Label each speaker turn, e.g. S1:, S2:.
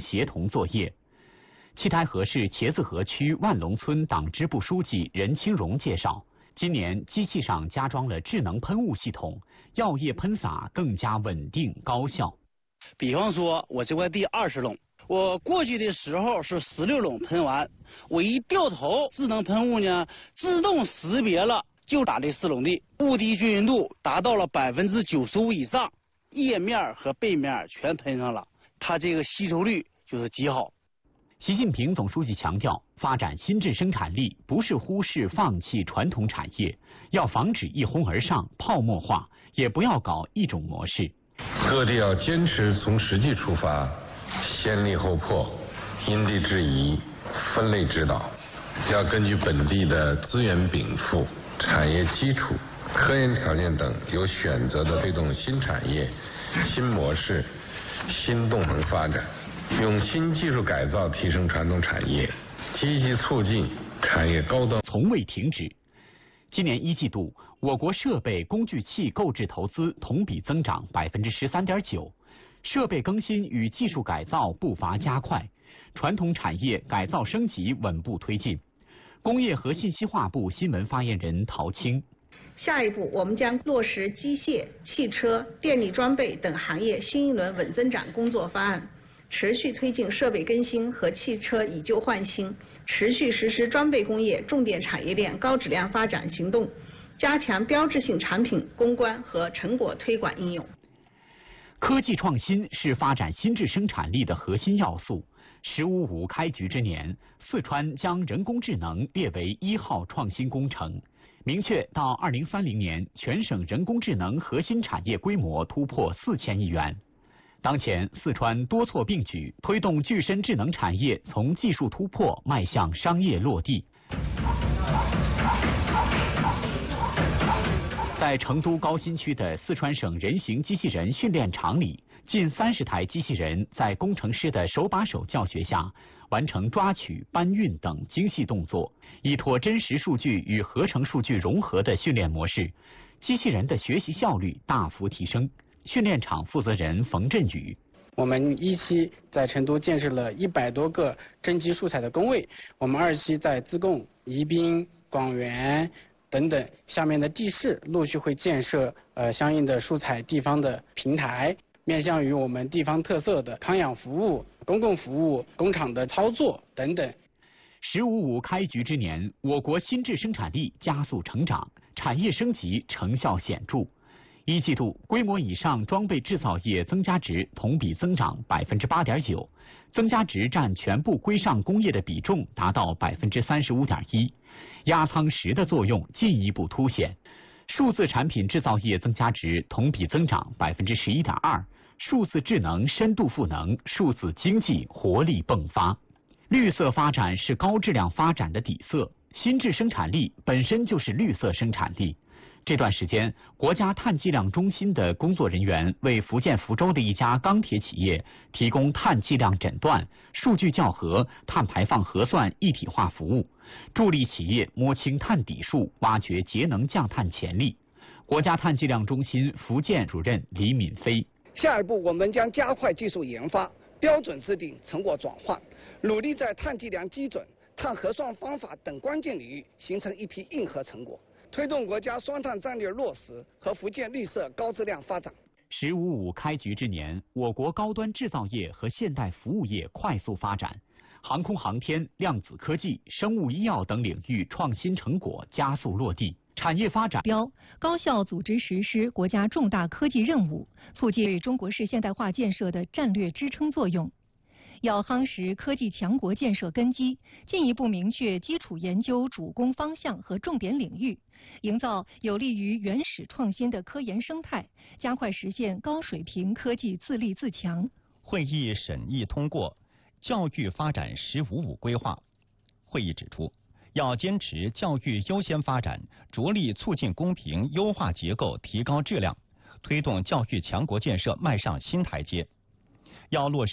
S1: 协同作业。七台河市茄子河区万隆村党支部书记任清荣介绍，今年机器上加装了智能喷雾系统，药液喷洒更加稳定高效。
S2: 比方说，我这块地20垄，我过去的时候是16垄喷完，我一掉头，智能喷雾呢自动识别了，就打这4垄地，雾滴均匀度达到了95%以上，叶面和背面全喷上了，它这个吸收率就是极好。
S1: 习近平总书记强调，发展新质生产力不是忽视放弃传统产业，要防止一哄而上、泡沫化，也不要搞一种模式。
S3: 各地要坚持从实际出发，先立后破，因地制宜，分类指导，要根据本地的资源禀赋、产业基础、科研条件等，有选择的推动新产业、新模式、新动能发展。用新技术改造提升传统产业，积极促进产业高端，
S1: 从未停止。今年1季度，我国设备工具器购置投资同比增长13.9%，设备更新与技术改造步伐加快，传统产业改造升级稳步推进。工业和信息化部新闻发言人陶青。
S4: 下一步，我们将落实机械、汽车、电力装备等行业新一轮稳增长工作方案。持续推进设备更新和汽车以旧换新，持续实施装备工业重点产业链高质量发展行动，加强标志性产品攻关和成果推广应用。
S1: 科技创新是发展新质生产力的核心要素。“15+5”开局之年，四川将人工智能列为1号创新工程，明确到2030年，全省人工智能核心产业规模突破4000亿元。当前，四川多措并举，推动具身智能产业从技术突破迈向商业落地。在成都高新区的四川省人形机器人训练场里，近30台机器人在工程师的手把手教学下，完成抓取、搬运等精细动作。依托真实数据与合成数据融合的训练模式，机器人的学习效率大幅提升。训练场负责人冯振宇：
S5: 我们1期在成都建设了100多个真机素材的工位，我们2期在自贡、宜宾、广元等等下面的地市陆续会建设相应的素材地方的平台，面向于我们地方特色的康养服务、公共服务、工厂的操作等等。
S1: “15+5”开局之年，我国新质生产力加速成长，产业升级成效显著。1季度规模以上装备制造业增加值同比增长8.9%，增加值占全部规上工业的比重达到35.1%，压舱石的作用进一步凸显。数字产品制造业增加值同比增长11.2%，数字智能深度赋能，数字经济活力迸发。绿色发展是高质量发展的底色，新质生产力本身就是绿色生产力。这段时间，国家碳计量中心的工作人员为福建福州的一家钢铁企业提供碳计量诊断、数据校核、碳排放核算一体化服务，助力企业摸清碳底数，挖掘节能降碳潜力。国家碳计量中心福建主任李敏飞：
S6: 下一步，我们将加快技术研发、标准制定、成果转换，努力在碳计量基准、碳核算方法等关键领域形成一批硬核成果，推动国家双碳战略落实和福建绿色高质量发展。
S1: “15+5”开局之年，我国高端制造业和现代服务业快速发展，航空航天、量子科技、生物医药等领域创新成果加速落地，产业发展
S7: 高效组织实施国家重大科技任务，促进对中国式现代化建设的战略支撑作用。要夯实科技强国建设根基，进一步明确基础研究主攻方向和重点领域，营造有利于原始创新的科研生态，加快实现高水平科技自立自强。
S8: 会议审议通过教育发展“15+5”规划。会议指出，要坚持教育优先发展，着力促进公平优化结构，提高质量，推动教育强国建设迈上新台阶。要落实